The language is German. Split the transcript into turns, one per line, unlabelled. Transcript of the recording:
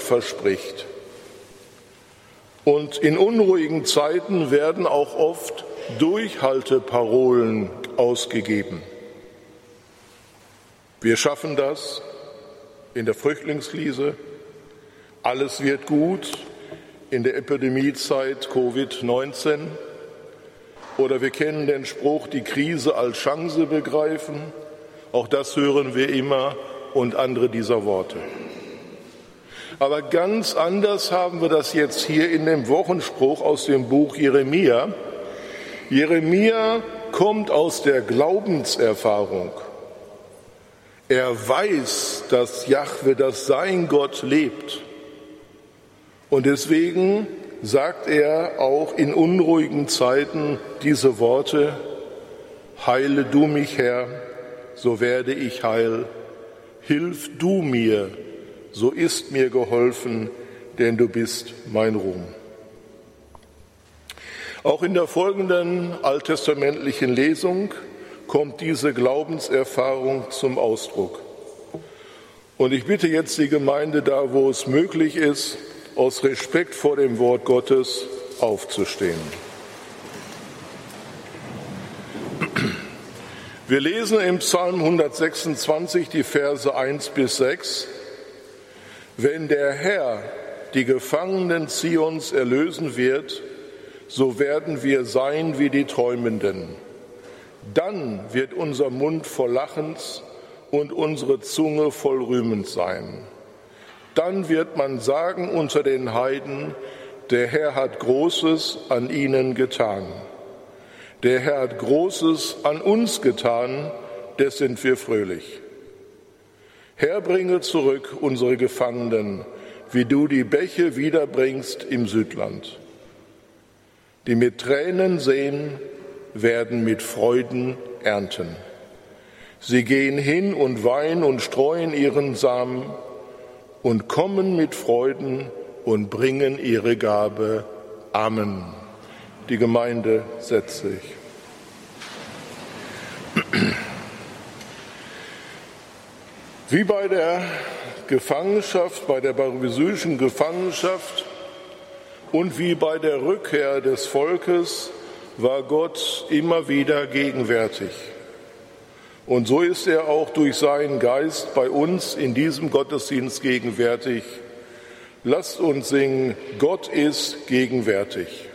verspricht. Und in unruhigen Zeiten werden auch oft Durchhalteparolen ausgegeben. Wir schaffen das in der Flüchtlingskrise. Alles wird gut in der Epidemiezeit Covid-19. Oder wir kennen den Spruch, die Krise als Chance begreifen. Auch das hören wir immer und andere dieser Worte. Aber ganz anders haben wir das jetzt hier in dem Wochenspruch aus dem Buch Jeremia. Jeremia kommt aus der Glaubenserfahrung. Er weiß, dass Jahwe, dass sein Gott lebt. Und deswegen sagt er auch in unruhigen Zeiten diese Worte: Heile du mich, Herr, so werde ich heil. Hilf du mir, so ist mir geholfen, denn du bist mein Ruhm. Auch in der folgenden alttestamentlichen Lesung kommt diese Glaubenserfahrung zum Ausdruck. Und ich bitte jetzt die Gemeinde, da wo es möglich ist, aus Respekt vor dem Wort Gottes aufzustehen. Wir lesen im Psalm 126 die Verse 1 bis 6. Wenn der Herr die Gefangenen Zions erlösen wird, so werden wir sein wie die Träumenden. Dann wird unser Mund voll Lachens und unsere Zunge voll Rühmens sein. Dann wird man sagen unter den Heiden, der Herr hat Großes an ihnen getan. Der Herr hat Großes an uns getan, des sind wir fröhlich. Herr, bringe zurück unsere Gefangenen, wie du die Bäche wiederbringst im Südland. Die mit Tränen säen, werden mit Freuden ernten. Sie gehen hin und weinen und streuen ihren Samen und kommen mit Freuden und bringen ihre Gabe. Amen. Die Gemeinde setzt sich. Wie bei der Gefangenschaft, bei der babylonischen Gefangenschaft und wie bei der Rückkehr des Volkes war Gott immer wieder gegenwärtig. Und so ist er auch durch seinen Geist bei uns in diesem Gottesdienst gegenwärtig. Lasst uns singen, Gott ist gegenwärtig.